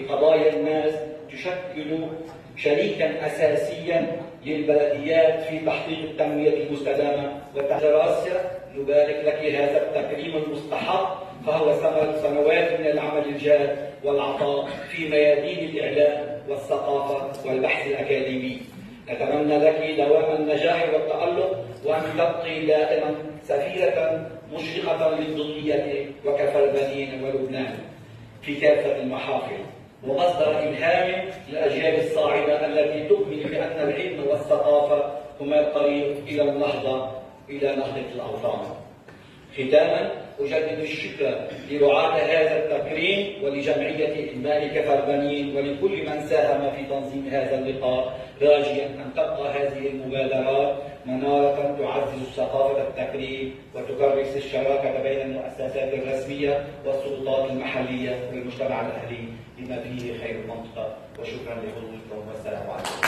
قضايا الناس تشكل شريكا أساسيا للبلديات في تحقيق التنمية المستدامة والدراسة. نبارك لك هذا التكريم المستحق، فهو ثمرة سنوات من العمل الجاد والعطاء في ميادين الإعلام والثقافة والبحث الأكاديمي. نتمنى لك دوام النجاح والتألق، وأن تبقي دائما سفيرة مشرقة للدنيا وكفربنين ولبنان في كافة المحافل، ومصدر إلهام للأجيال الصاعدة التي تؤمن بأن العلم والثقافة هما الطريق إلى النهضة الأوطان. ختاما أجدد الشكر لرعاة هذا التكريم ولجمعية إدمان كفربنين ولكل من ساهم في تنظيم هذا اللقاء، راجيا أن تبقى هذه المبادرات منارة تعزز ثقافة التكريم وتكرس الشراكة بين المؤسسات الرسمية والسلطات المحلية والمجتمع الأهلي بما فيه خير المنطقة. وشكرا لحضوركم والسلام عليكم.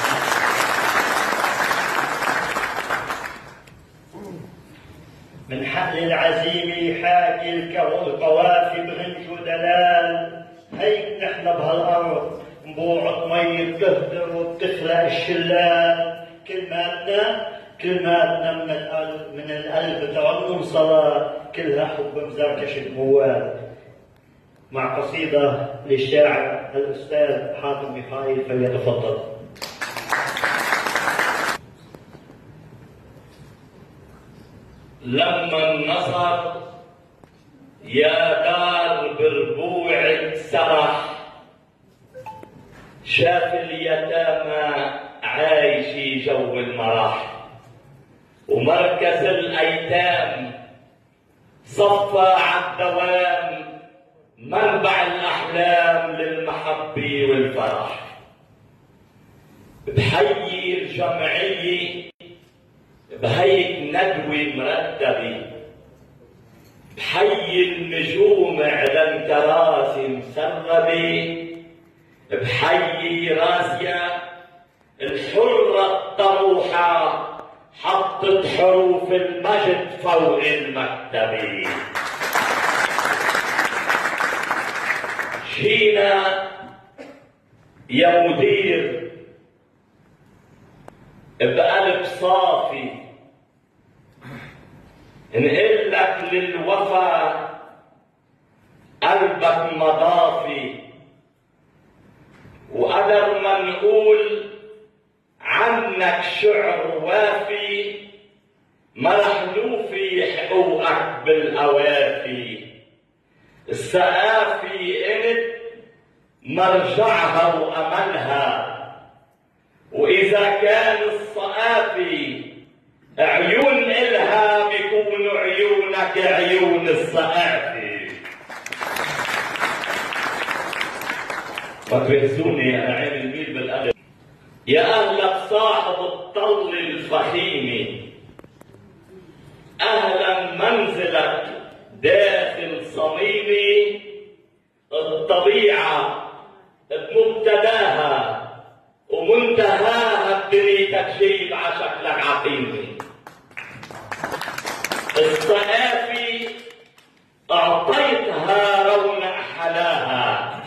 من حقل العزيمة حاكي القوافي بغنج ودلال، هيك نحن بهالأرض نبوعة مية بتهدر وبتخلق الشلال. كلماتنا من القلب تعم صلاة، كلها حب مزركش الموال. مع قصيدة للشاعر الأستاذ حاتم ميخائيل، فليتفضل. لما النصر يا دار بربوعك سرح، شاف اليتامى عايشي جو المرح، ومركز الأيتام صفى عالدوام، منبع الأحلام للمحبة والفرح. بحيي الجمعية بهيك ندوة مرتبة، بحيي النجوم على الكراسي مسربة، بحيي راسيا الحرة الطموحة حطت حروف المجد فوق المكتبة. جينا يا مدير بقلب صافي نقول لك للوفا قلبك مضافي، وقدر ما نقول عنك شعر وافي، ما رح نوفي حقوقك بالأوافي. السقافي انت مرجعها وأملها، وإذا كان الصقافي عيون إلها بيكونوا عيونك عيون الصقافي. ما تبهزوني أنا عين الميل بالقلب. يا أهلك صاحب الطل الفخيمة، أهلا منزلك داخل صميمي. الطبيعة بمبتداها ومنتهاها بدنيتك جيب عشكلك عقيمة. الصقافي أعطيتها رونق حلاها،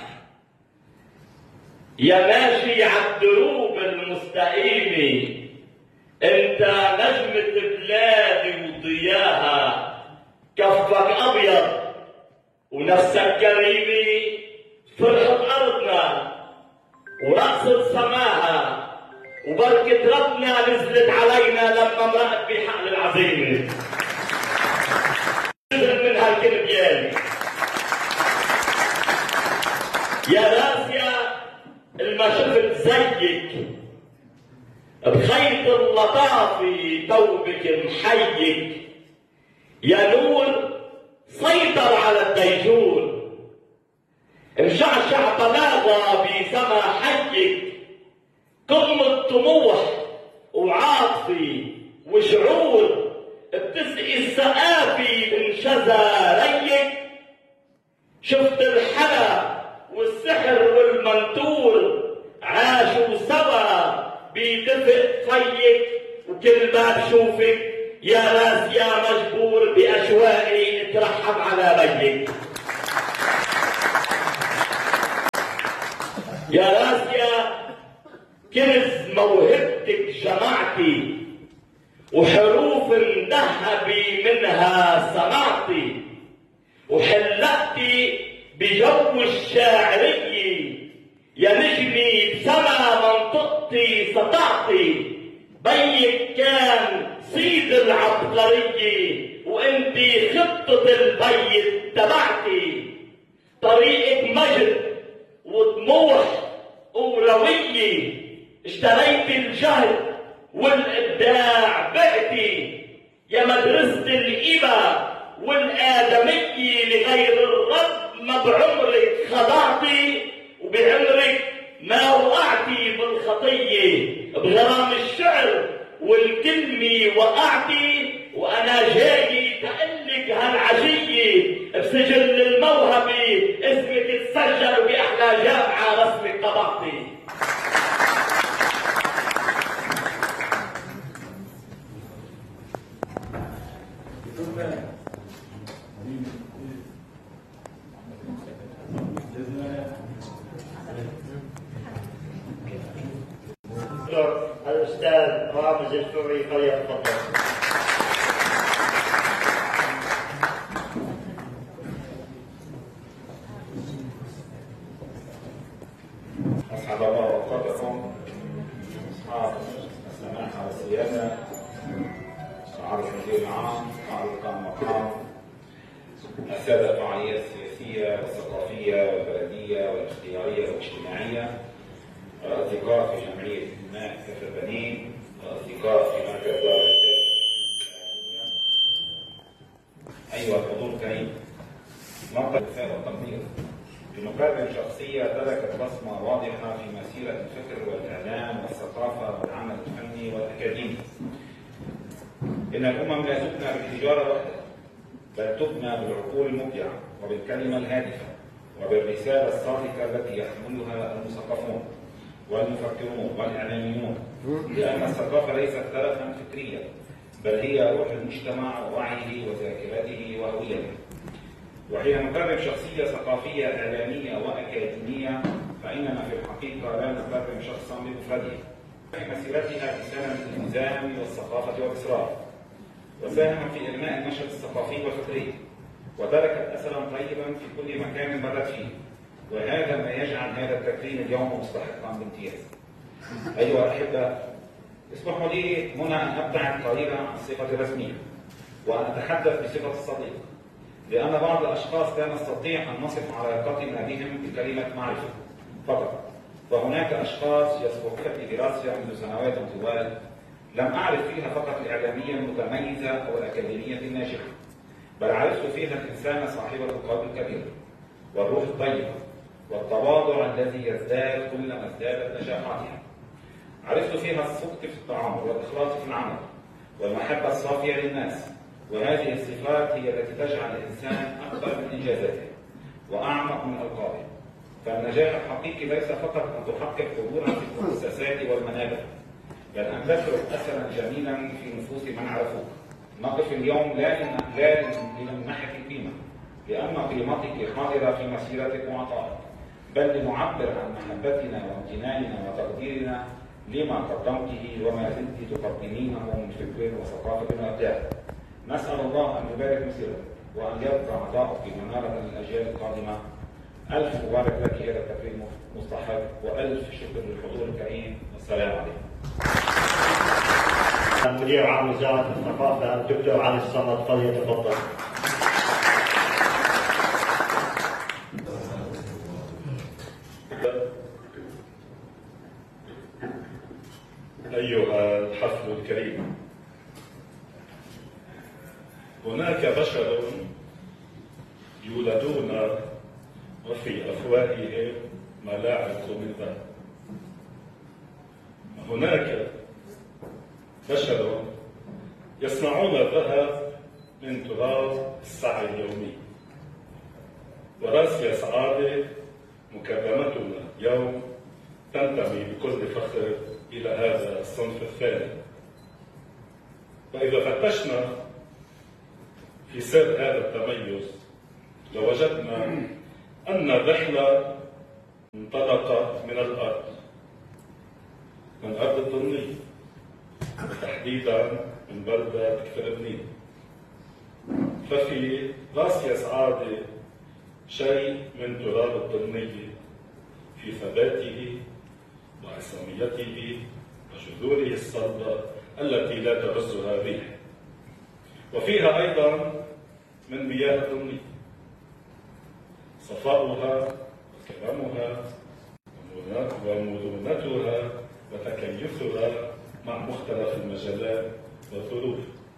يا ماشي عالدروب المستقيمة، انت نجمة بلادي وضياها. كفك أبيض ونفسك كريمة، فرحة أرضنا ورقصة سماها، وبركة ربنا نزلت علينا لما مرقت بحقل العزيمة. نزل من هالكلبيان يا راسيا الما شفت زيك، بخيط اللطافي توبك محيك. يا نور سيطر على الديجور، مشعشع بلاغة بسما حيك. قمة طموح وعاطفي وشعور، بتسقي السقافي من شذا ريك. شفت الحلا والسحر والمنتور عاشوا سوا بدفء فيك، وكل ما بشوفك يا راس يا مجبور بأشواقي اترحب على بيك. يا راسيا كنز موهبتك جمعتي، وحروف ذهبي منها صنعتي، وحلقتي بجو الشاعرية، يا نجمي بسما منطقتي سطعتي. بيك كان سيد العبقرية، وانتي خطة البيت تبعتي. طريقك مجد وطموح وروية، اشتريت الجهد والإبداع بعتي. يا مدرسة الإبا والآدمية لغير الرب، ما بعمرك خضعتي وبعمرك ما وقعتي بالخطية. بغرام الشعر والكلمة وقعتي، وأنا جاي تقلك هالعشية بسجل الموهبة اسمك تسجل بأحلى جامعة رسمك طبعتي. الأستاذ رامز الفوري فليتفضل. أسعد الله أوقاتكم أصحاب السماحة والسيادة، معالي المدير العام، معالي القائم مقام، السادة الفعاليات السياسية والثقافية والبلدية والاختيارية والاجتماعية، الأصدقاء في جمعية الماء كفر بنين، الأصدقاء في مركز دار الإرشاد الإسلامية، أيها الحضور الكريم، نقطة الوفاء والتقدير. بمقابل شخصية تركت بصمة واضحة في مسيرة الفكر والإعلام والثقافة والعمل الفني والأكاديمي. إن الأمم لا تبنى بالحجارة وحدها، بل تبنى بالعقول المبدعة وبالكلمة الهادفة وبالرسالة الصادقة التي يحملها المثقفون والمفكرون والإعلاميون، لأن الثقافة ليست ترفا فكريا، بل هي روح المجتمع ووعيه وذاكرته وهويته. وحين نكرم شخصية ثقافية إعلامية وأكاديمية، فإننا في الحقيقة لا نكرم شخصا بمفرده. في مسيرتها بسنة الالتزام والثقافة والإصرار، وساهم في إنماء النشاط الثقافي والفكري، وتركت أثرا طيبا في كل مكان مرت فيه، وهذا ما يجعل هذا التكريم اليوم مستحقا بامتياز. أيها الأحبة، اسمحوا لي هنا أن أبتعد قليلا عن الصفة الرسمية وأن أتحدث بصفة الصديق، لأن بعض الأشخاص لا نستطيع أن نصف علاقتنا بهم بكلمة معرفة فقط، فهناك أشخاص يسبقون في دراستي منذ سنوات طوال لم أعرف فيها فقط الإعلامية المتميزة أو الأكاديمية الناجحة، بل عرفت فيها الإنسان صاحب القلب الكبير والروح الطيبة والتواضع الذي يزداد كلما ازدادت نجاحاتها. عرفت فيها الصدق في التعامل والإخلاص في العمل والمحبة الصافية للناس، وهذه الصفات هي التي تجعل الإنسان أكبر من إنجازاته وأعمق من ألقابه. فالنجاح الحقيقي ليس فقط أن تحقق حضورا في المؤسسات والمنابر، بل أن تترك أثرا جميلا في نفوس من عرفوك. نقف اليوم لا لنمنحك القيمة لأن قيمتك حاضرة في مسيرتك وعطائك، بل لنعبر عن محبتنا وامتناننا وتقديرنا لما قدمته وما زلت تقدمينه من فكر وثقافة وإبداع. نسأل الله أن يبارك مسيرتك وأن يبقى عطاؤك بمنارة للأجيال القادمة. ألف مبارك لك، هذا التكريم مستحق، وألف شكر للحضور الكريم، والسلام عليكم. مدير عام وزارة الثقافة الدكتور علي الصمد فليتفضل. أيها الحفل الكريم، هناك بشر يولدون وفي أفواههم ملاعق من ذهب. هناك بشر يصنعون الذهب من تراب السعي اليومي. وراسيا سعادة مكرمتنا اليوم تنتمي بكل فخر إلى هذا الصنف الثاني. وإذا فتشنا في سر هذا التميز لوجدنا أن الرحلة انطلقت من الأرض، من أرض الضنية، وتحديدا من بلدة كفربنين. ففي راس يسعادة شيء من تراب الضنية في ثباته وعصاميته وجذوره الصلبة التي لا تهزها الريح، وفيها أيضا من مياه الضنية صفاؤها وكرمها ومرونتها وتكيفها مع مختلف المجالات والظروف،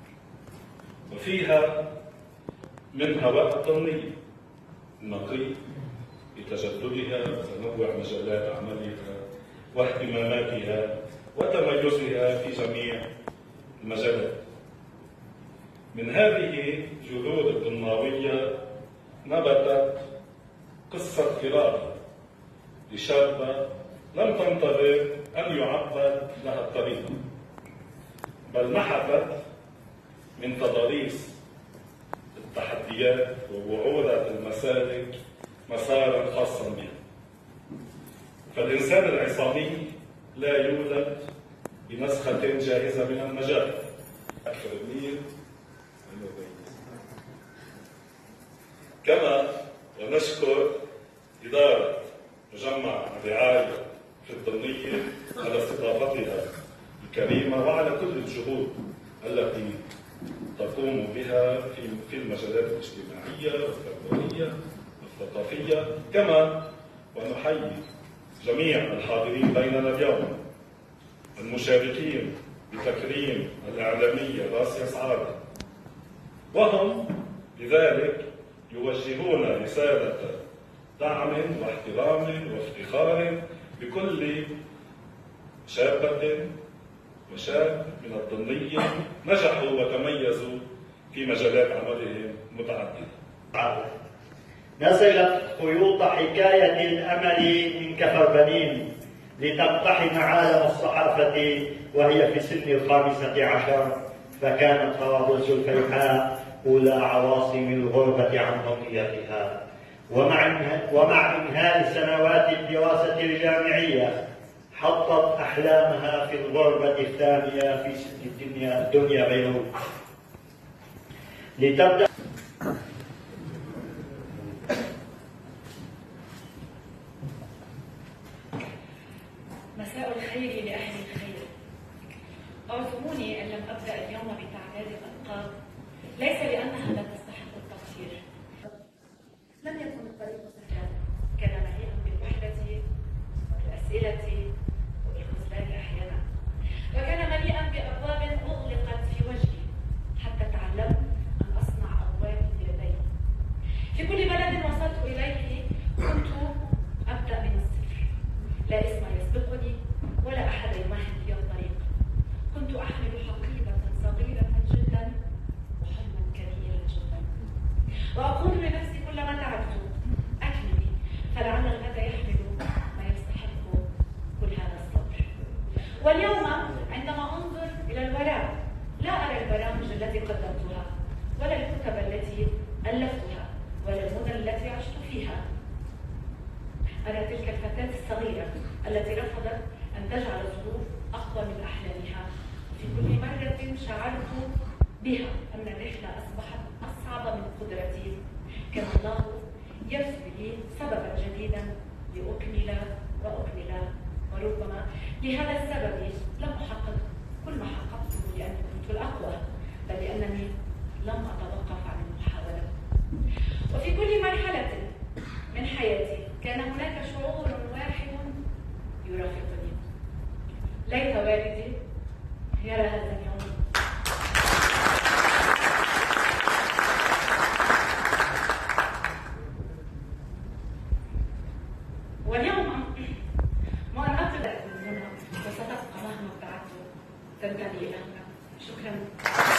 وفيها من هواء الضنية النقي بتجددها وتنوع مجالات عملها واهتماماتها وتميزها في جميع المجالات. من هذه جذور الضماوية نبتت قصة فراق لشابة لم تنتظر أن يعبد لها الطريق، بل نحتت من تضاريس التحديات ووعورة المسالك مسارا خاصا بها. فالإنسان العصامي لا يولد بنسخة جاهزة من المجال. أكثر النيل كما ونشكر إدارة مجمع الرعاية في الضنية على استضافتها الكريمة وعلى كل الجهود التي تقوم بها في المجالات الاجتماعية والتربوية والثقافية. كما ونحيي جميع الحاضرين بيننا اليوم المشاركين بتكريم الإعلامية راس يسعادة، وهم لذلك يوجهون رسالة دعم واحترام وافتخار بكل شابة وشاب من الضنية نجحوا وتميزوا في مجالات عملهم متعددة. نزلت خيوط حكاية الأمل من كفربنين لتقتحم عالم الصحافة وهي في سن 15، فكانت طرابلس الفيحاء أولى عواصم الغربة عن هويتها. ومع إنهاء سنوات الدراسة الجامعية حطت أحلامها في الغربة الثانية في سن الدنيا بيروت لتبدأ مساء الخير لأهل الخير. أعذروني إن لم أبدأ اليوم بتعداد الألقاب، ليس لأنها لا تستحق التقدير. لم يكن الطريق سهلا، كان مليئا بالوحدة والأسئلة والخذلان أحيانا، وكان مليئا بأبواب أغلقت في وجهي حتى تعلمت أن أصنع أبواب بيدي. في كل بلد وصلت إليه كنت أبدأ من الصفر، لا اسم يسبقني ولا أحد يمهد لي الطريق. كنت أحمل حقيبة صغيرة جدا وحلما كبيرا جدا، وأقول لنفسي كلما تعبت أكملي، فلعل الغد يحمل ما يستحق كل هذا الصبر. واليوم عندما أنظر إلى الوراء لا أرى البرامج التي قدمتها ولا الكتب التي ألفتها ولا المدن التي عشت فيها. أرى تلك الفتاة الصغيرة التي رفضت أن تجعل الظروف أقوى من أحلامها. في كل مرة شعرت بها أن الرحلة أصبحت أصعب من قدرتي. كان الله يرسل لي سببا جديدا لأكمل وأكمل، وربما لهذا السبب لم أحقق كل ما حققته لأني كنت الأقوى، بل لأنني لم أتوقف عن المحاولة. وفي كل مرحلة من حياتي كان هناك شعور واحد يرافقني. ليت والدي يرى هذا اليوم. واليوم ما أن أطلع من هنا وستبقى مهما ابتعدت تنتمي إلى هنا. شكرا.